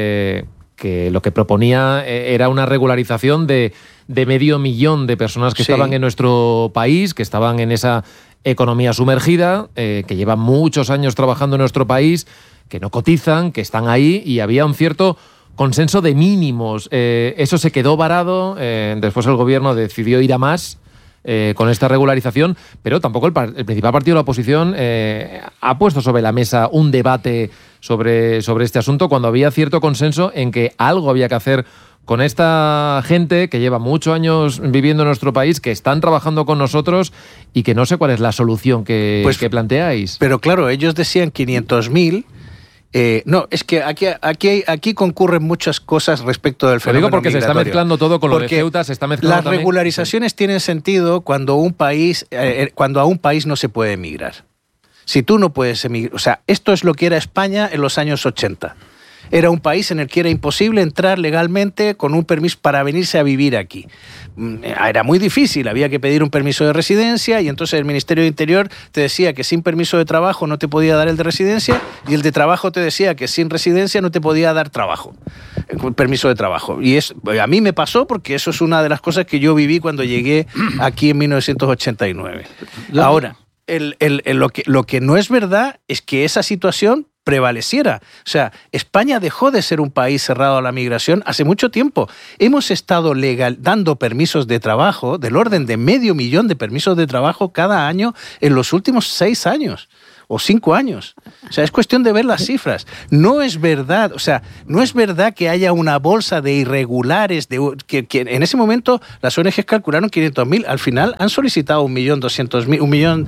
que lo que proponía era una regularización de 500.000 de personas que estaban en nuestro país, que estaban en esa economía sumergida, que llevan muchos años trabajando en nuestro país, que no cotizan, que están ahí, y había un cierto consenso de mínimos. Eso se quedó varado, después el gobierno decidió ir a más con esta regularización, pero tampoco el principal partido de la oposición ha puesto sobre la mesa un debate sobre este asunto, cuando había cierto consenso en que algo había que hacer con esta gente que lleva muchos años viviendo en nuestro país, que están trabajando con nosotros y que no sé cuál es la solución que planteáis. Pero claro, ellos decían 500.000 No, es que aquí concurren muchas cosas respecto del fenómeno migratorio. Porque se está mezclando todo con lo de Ceuta, se está mezclando las también. Regularizaciones tienen sentido cuando a un país no se puede emigrar. Si tú no puedes emigrar, o sea, esto es lo que era España en los años 80. Era un país en el que era imposible entrar legalmente con un permiso para venirse a vivir aquí. Era muy difícil, había que pedir un permiso de residencia y entonces el Ministerio de Interior te decía que sin permiso de trabajo no te podía dar el de residencia y el de trabajo te decía que sin residencia no te podía dar trabajo, permiso de trabajo. Y a mí me pasó porque eso es una de las cosas que yo viví cuando llegué aquí en 1989. Ahora, lo que no es verdad es que esa situación prevaleciera. O sea, España dejó de ser un país cerrado a la migración hace mucho tiempo. Hemos estado dando permisos de trabajo del orden de 500.000 de permisos de trabajo cada año en los últimos 6 años. O 5 años. O sea, es cuestión de ver las cifras. No es verdad, o sea, no es verdad que haya una bolsa de irregulares, que en ese momento las ONGs calcularon 500.000, al final han solicitado 1.200.000,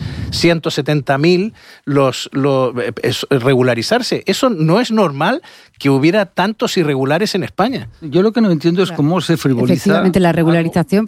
1.170.000 regularizarse. Eso no es normal que hubiera tantos irregulares en España. Yo lo que no entiendo es cómo se frivoliza. Efectivamente, la regularización...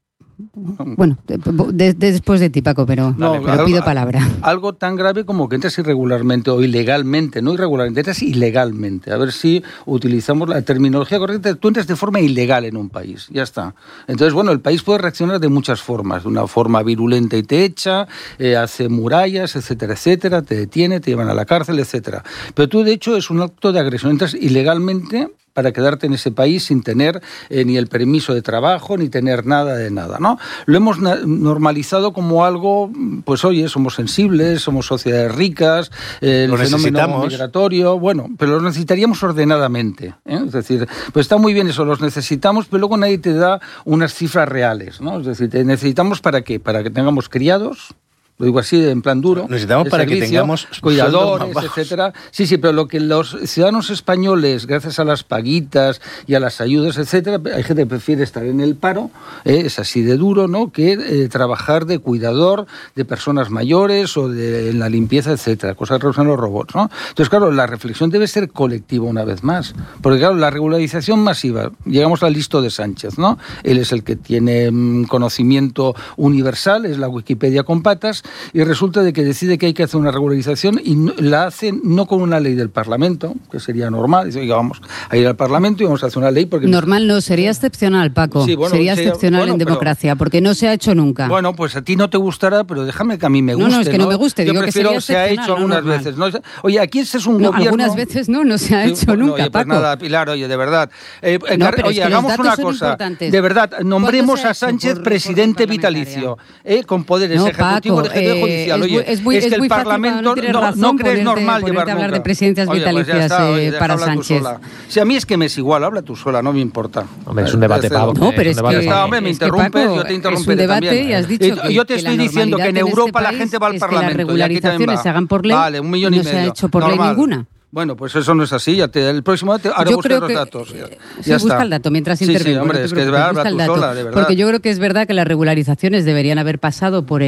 Bueno, después de ti, Paco, pero pido palabra. Algo tan grave como que entras irregularmente o ilegalmente, no irregularmente, entras ilegalmente. A ver si utilizamos la terminología correcta. Tú entras de forma ilegal en un país, ya está. Entonces, bueno, el país puede reaccionar de muchas formas. De una forma virulenta y te echa, hace murallas, etcétera, etcétera, te detiene, te llevan a la cárcel, etcétera. Pero tú, de hecho, es un acto de agresión. Entras ilegalmente para quedarte en ese país sin tener ni el permiso de trabajo, ni tener nada de nada, ¿no? Lo hemos normalizado como algo, pues oye, somos sensibles, somos sociedades ricas, el fenómeno migratorio, bueno, pero lo necesitaríamos ordenadamente, ¿eh? Es decir, pues está muy bien eso, los necesitamos, pero luego nadie te da unas cifras reales, ¿no? Es decir, te necesitamos ¿para qué? Para que tengamos criados. Lo digo así, en plan duro. Necesitamos para que tengamos cuidadores, etcétera. Sí, pero lo que los ciudadanos españoles, gracias a las paguitas y a las ayudas, etcétera, hay gente que prefiere estar en el paro, es así de duro, ¿no? Que trabajar de cuidador de personas mayores o en la limpieza, etcétera, cosas que usan los robots, ¿no? Entonces, claro, la reflexión debe ser colectiva una vez más. Porque, claro, la regularización masiva, llegamos al listo de Sánchez, ¿no? Él es el que tiene conocimiento universal, es la Wikipedia con patas, y resulta de que decide que hay que hacer una regularización y la hace no con una ley del Parlamento, que sería normal. Dice, oiga, vamos a ir al Parlamento y vamos a hacer una ley porque... Normal no, sería excepcional, Paco. Sí, bueno, sería excepcional en democracia, porque no se ha hecho nunca. Bueno, pues a ti no te gustará, pero déjame que a mí me guste. No, es que no me guste, yo digo prefiero que sería se ha hecho algunas veces. ¿No? Oye, aquí este es un gobierno... algunas veces no se ha hecho nunca, oye, pues Paco. Nada, Pilar, oye, de verdad. Oye, hagamos una cosa. De verdad, nombremos a Sánchez presidente vitalicio, con poderes ejecutivos, legislativo, judicial. Oye, es que el Parlamento no crees normal llevar hablar de presidencias vitalicias para Sánchez. Si a mí es que me es igual, habla tú sola, no me importa. Hombre, es un debate, Pablo. No, pero es que... Hombre, me interrumpes, yo te interrumperé también. Es un debate y has dicho yo te estoy diciendo que en Europa la gente va al Parlamento. Que las regularizaciones se hagan por ley, vale, 1,5 millones. No se ha hecho por ley ninguna. Bueno, pues eso no es así. El próximo ahora busca los datos. Sí, busca el dato mientras intervengo. Sí, hombre, es que habla tú sola, de verdad. Porque yo creo que es verdad que las regularizaciones deberían haber pasado por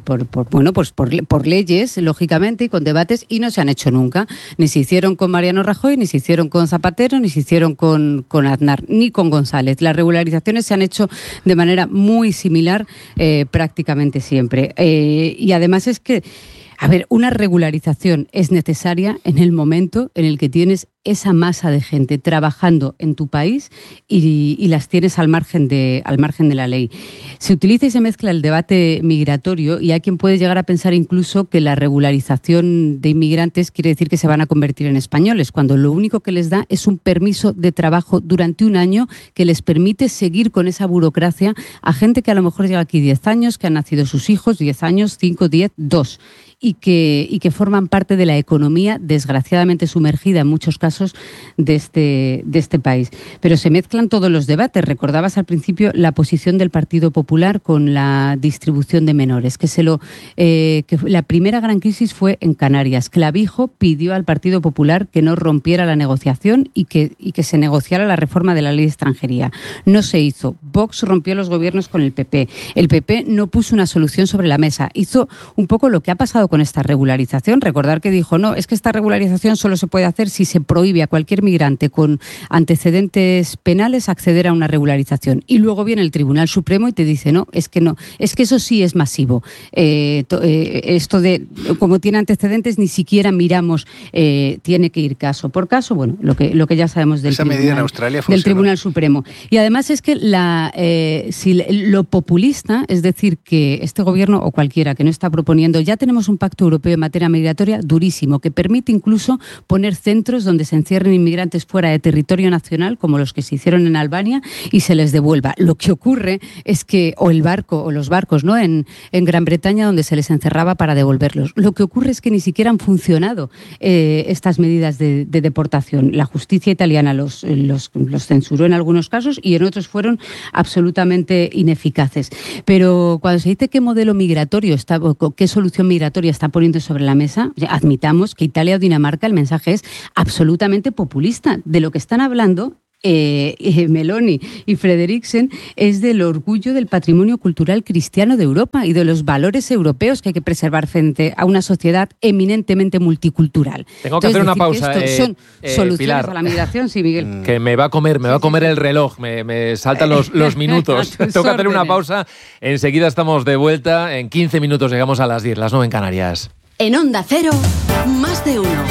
leyes, lógicamente, y con debates, y no se han hecho nunca. Ni se hicieron con Mariano Rajoy, ni se hicieron con Zapatero, ni se hicieron con Aznar, ni con González. Las regularizaciones se han hecho de manera muy similar prácticamente siempre. Y además es que a ver, una regularización es necesaria en el momento en el que tienes esa masa de gente trabajando en tu país y las tienes al margen de la ley. Se utiliza y se mezcla el debate migratorio y hay quien puede llegar a pensar incluso que la regularización de inmigrantes quiere decir que se van a convertir en españoles, cuando lo único que les da es un permiso de trabajo durante un año que les permite seguir con esa burocracia a gente que a lo mejor llega aquí 10 años, que han nacido sus hijos, 10 años, 5, 10, 2, y que forman parte de la economía desgraciadamente sumergida en muchos casos de este país. Pero se mezclan todos los debates. Recordabas al principio la posición del Partido Popular con la distribución de menores, que la primera gran crisis fue en Canarias. Clavijo pidió al Partido Popular que no rompiera la negociación y que se negociara la reforma de la ley de extranjería. No se hizo. Vox rompió los gobiernos con el PP. El PP no puso una solución sobre la mesa. Hizo un poco lo que ha pasado con esta regularización. Recordar que dijo, no, es que esta regularización solo se puede hacer si se prohíbe a cualquier migrante con antecedentes penales acceder a una regularización. Y luego viene el Tribunal Supremo y te dice, no, es que eso sí es masivo. Esto de, como tiene antecedentes, ni siquiera miramos, tiene que ir caso por caso, bueno, lo que ya sabemos del Tribunal Supremo. Y además es que si lo populista, es decir, que este gobierno o cualquiera que no está proponiendo, ya tenemos un pacto europeo en materia migratoria durísimo, que permite incluso poner centros donde se encierren inmigrantes fuera de territorio nacional, como los que se hicieron en Albania, y se les devuelva. Lo que ocurre es que, o los barcos, ¿no?, en Gran Bretaña, donde se les encerraba para devolverlos. Lo que ocurre es que ni siquiera han funcionado estas medidas de deportación. La justicia italiana los censuró en algunos casos y en otros fueron absolutamente ineficaces. Pero cuando se dice qué modelo migratorio qué solución migratoria está poniendo sobre la mesa, admitamos que Italia o Dinamarca, el mensaje es absolutamente populista. De lo que están hablando Meloni y Frederiksen es del orgullo del patrimonio cultural cristiano de Europa y de los valores europeos que hay que preservar frente a una sociedad eminentemente multicultural. Tengo que hacer una pausa. Son soluciones Pilar, a la migración, sí, Miguel. Que me va a comer el reloj, me saltan los minutos. Tengo que hacer una pausa. Enseguida estamos de vuelta. En 15 minutos llegamos a las 10, las 9 en Canarias. En Onda Cero, más de uno.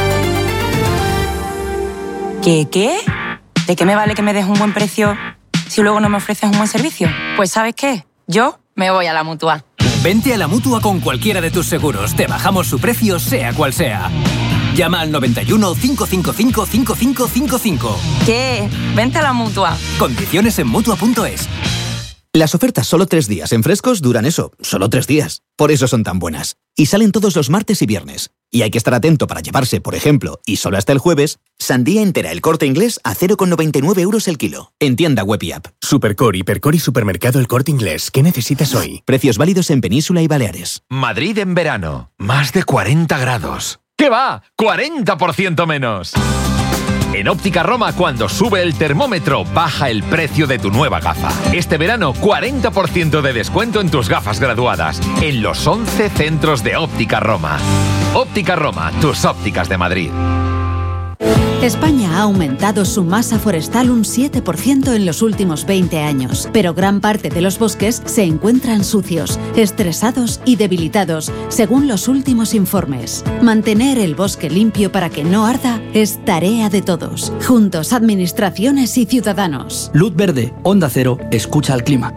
¿Qué? ¿De qué me vale que me des un buen precio si luego no me ofreces un buen servicio? Pues ¿sabes qué? Yo me voy a la Mutua. Vente a la Mutua con cualquiera de tus seguros. Te bajamos su precio, sea cual sea. Llama al 91 555 5555. ¿Qué? Vente a la Mutua. Condiciones en Mutua.es. Las ofertas solo 3 días en Frescos duran eso, solo 3 días. Por eso son tan buenas. Y salen todos los martes y viernes. Y hay que estar atento para llevarse, por ejemplo, y solo hasta el jueves, sandía entera El Corte Inglés a 0,99 € el kilo. En tienda web y app. Supercore, Hipercore y Supermercado El Corte Inglés. ¿Qué necesitas hoy? Precios válidos en Península y Baleares. Madrid en verano. Más de 40 grados. ¿Qué va? ¡40% menos! En Óptica Roma, cuando sube el termómetro, baja el precio de tu nueva gafa. Este verano, 40% de descuento en tus gafas graduadas. En los 11 centros de Óptica Roma. Óptica Roma, tus ópticas de Madrid. España ha aumentado su masa forestal un 7% en los últimos 20 años, pero gran parte de los bosques se encuentran sucios, estresados y debilitados, según los últimos informes. Mantener el bosque limpio para que no arda es tarea de todos. Juntos, administraciones y ciudadanos. Luz verde, Onda Cero, escucha al clima.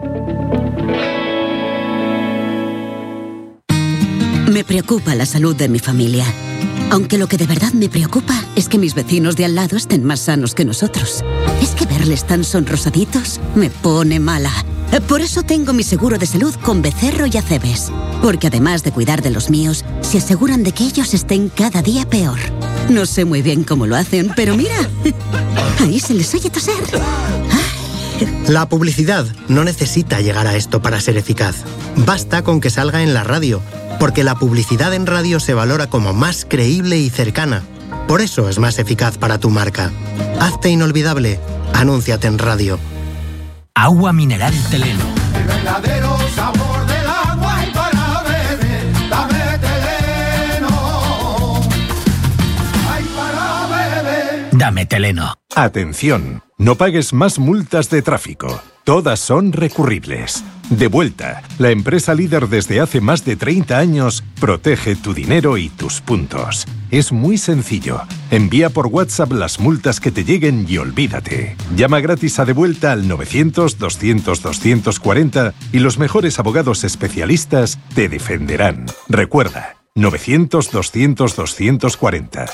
Me preocupa la salud de mi familia. Aunque lo que de verdad me preocupa es que mis vecinos de al lado estén más sanos que nosotros. Es que verles tan sonrosaditos me pone mala. Por eso tengo mi seguro de salud con Becerro y Acebes. Porque además de cuidar de los míos, se aseguran de que ellos estén cada día peor. No sé muy bien cómo lo hacen, pero mira, ahí se les oye toser. La publicidad no necesita llegar a esto para ser eficaz. Basta con que salga en la radio. Porque la publicidad en radio se valora como más creíble y cercana. Por eso es más eficaz para tu marca. Hazte inolvidable. Anúnciate en radio. Agua mineral Teleno. El verdadero sabor del agua y para beber. Dame Teleno. Ay, para beber. Dame Teleno. Atención, no pagues más multas de tráfico. Todas son recurribles. Devuelta, la empresa líder desde hace más de 30 años, protege tu dinero y tus puntos. Es muy sencillo. Envía por WhatsApp las multas que te lleguen y olvídate. Llama gratis a Devuelta al 900-200-240 y los mejores abogados especialistas te defenderán. Recuerda, 900-200-240,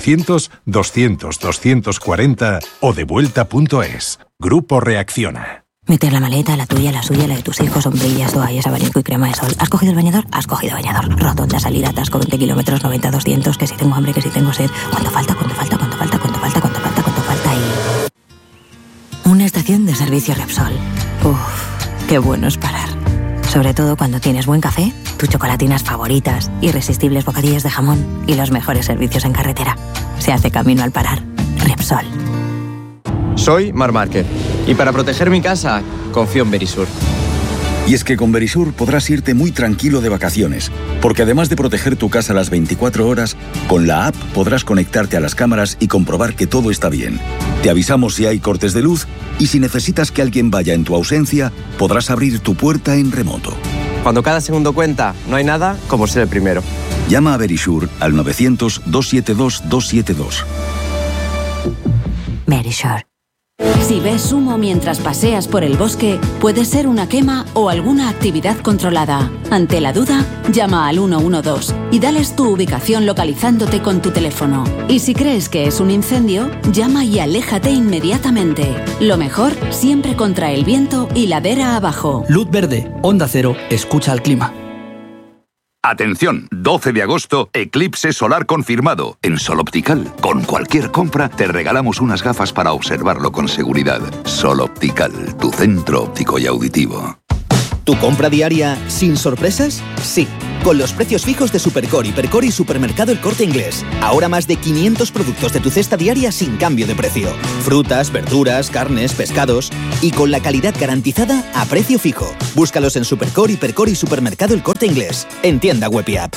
900-200-240 o devuelta.es. Grupo Reacciona. Meter la maleta, la tuya, la suya, la de tus hijos, sombrillas, toallas, abanico y crema de sol. ¿Has cogido el bañador? Has cogido bañador. Rotonda, salida, atasco, 20 kilómetros, 90, 200, que si tengo hambre, que si tengo sed. ¿Cuánto falta? ¿Cuánto falta? ¿Cuánto falta? ¿Cuánto falta? ¿Cuánto falta? ¿Cuánto falta? Y... una estación de servicio Repsol. Uf, qué bueno es parar. Sobre todo cuando tienes buen café, tus chocolatinas favoritas, irresistibles bocadillos de jamón y los mejores servicios en carretera. Se hace camino al parar. Repsol. Soy Marc Márquez y para proteger mi casa confío en Verisur. Y es que con Verisure podrás irte muy tranquilo de vacaciones, porque además de proteger tu casa las 24 horas, con la app podrás conectarte a las cámaras y comprobar que todo está bien. Te avisamos si hay cortes de luz y si necesitas que alguien vaya en tu ausencia, podrás abrir tu puerta en remoto. Cuando cada segundo cuenta, no hay nada como ser el primero. Llama a Verisure al 900-272-272. Verisure. Si ves humo mientras paseas por el bosque, puede ser una quema o alguna actividad controlada. Ante la duda, llama al 112 y dales tu ubicación localizándote con tu teléfono. Y si crees que es un incendio, llama y aléjate inmediatamente. Lo mejor, siempre contra el viento y ladera abajo. Luz verde, Onda Cero, escucha al clima. Atención, 12 de agosto, eclipse solar confirmado en Sol Optical. Con cualquier compra te regalamos unas gafas para observarlo con seguridad. Sol Optical, tu centro óptico y auditivo. ¿Tu compra diaria sin sorpresas? Sí, con los precios fijos de Supercore, Hipercor y Supermercado El Corte Inglés. Ahora más de 500 productos de tu cesta diaria sin cambio de precio. Frutas, verduras, carnes, pescados y con la calidad garantizada a precio fijo. Búscalos en Supercore, Hipercor y Supermercado El Corte Inglés. En tienda web y app.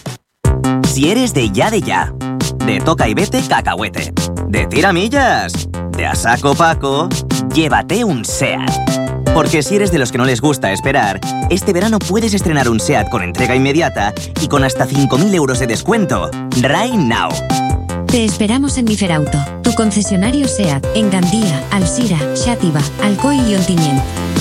Si eres de ya, de toca y vete cacahuete, de tiramillas, de a saco Paco, llévate un SEAT. Porque si eres de los que no les gusta esperar, este verano puedes estrenar un SEAT con entrega inmediata y con hasta 5.000 euros de descuento. Right now. Te esperamos en Miferauto, tu concesionario SEAT, en Gandía, Alsira, Xàtiva, Alcoi y Ontinyent.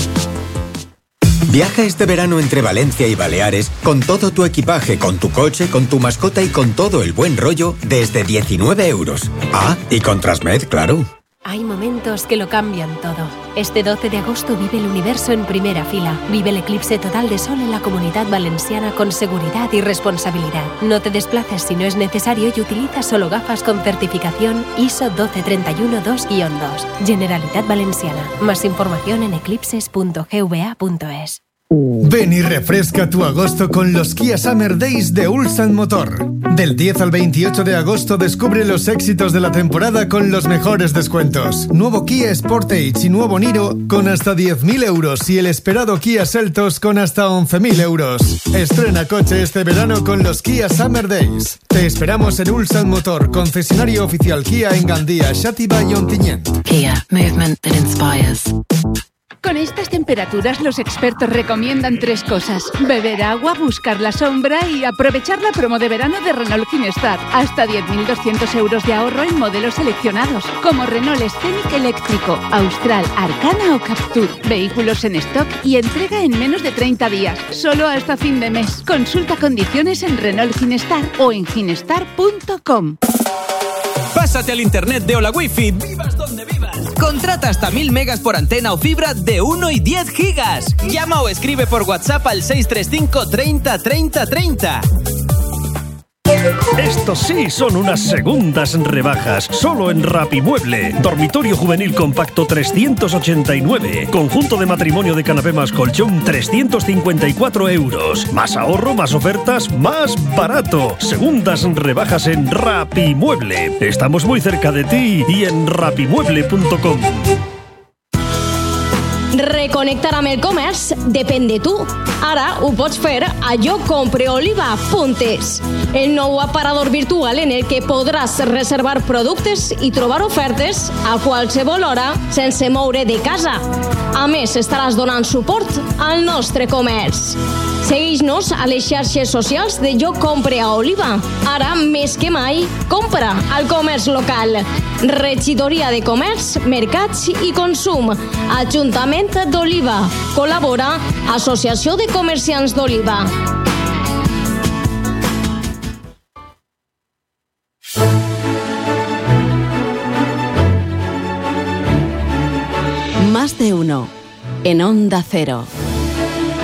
Viaja este verano entre Valencia y Baleares con todo tu equipaje, con tu coche, con tu mascota y con todo el buen rollo desde 19 euros. Ah, y con Transmed, claro. Hay momentos que lo cambian todo. Este 12 de agosto vive el universo en primera fila. Vive el eclipse total de sol en la Comunidad Valenciana con seguridad y responsabilidad. No te desplaces si no es necesario y utiliza solo gafas con certificación ISO 12312-2-2. Generalitat Valenciana. Más información en eclipses.gva.es. Ven y refresca tu agosto con los Kia Summer Days de Ulsan Motor. Del 10 al 28 de agosto descubre los éxitos de la temporada con los mejores descuentos. Nuevo Kia Sportage y nuevo Niro con hasta 10.000 euros y el esperado Kia Seltos con hasta 11.000 euros. Estrena coche este verano con los Kia Summer Days. Te esperamos en Ulsan Motor, concesionario oficial Kia en Gandía, Xàtiva y Ontinyent. Kia, movement that inspires. Con estas temperaturas los expertos recomiendan 3 cosas: beber agua, buscar la sombra y aprovechar la promo de verano de Renault Kinestar. Hasta 10.200 euros de ahorro en modelos seleccionados, como Renault Scenic eléctrico, Austral, Arcana o Captur. Vehículos en stock y entrega en menos de 30 días, solo hasta fin de mes. Consulta condiciones en Renault Kinestar o en kinestar.com. Pásate al internet de Hola Wifi, vivas donde vivas. Contrata hasta 1000 megas por antena o fibra de 1 y 10 gigas. Llama o escribe por WhatsApp al 635 30 30 30. Estos sí son unas segundas rebajas, solo en Rapimueble. Dormitorio juvenil compacto 389. Conjunto de matrimonio de canapé más colchón 354 euros. Más ahorro, más ofertas, más barato. Segundas rebajas en Rapimueble. Estamos muy cerca de ti y en rapimueble.com. Reconnectar amb el comerç depèn de tu. Ara ho pots fer a jocompreoliva.es, el nou aparador virtual en el que podràs reservar productes i trobar ofertes a qualsevol hora sense moure de casa. A més, estaràs donant suport al nostre comerç. Segueix-nos a les xarxes socials de Jo Compre a Oliva. Ara, més que mai, compra al comerç local. Regidoria de Comerç, Mercats i Consum. Ajuntament d'Oliva. Col·labora Associació de Comerciants d'Oliva. Más de uno. En Onda Cero.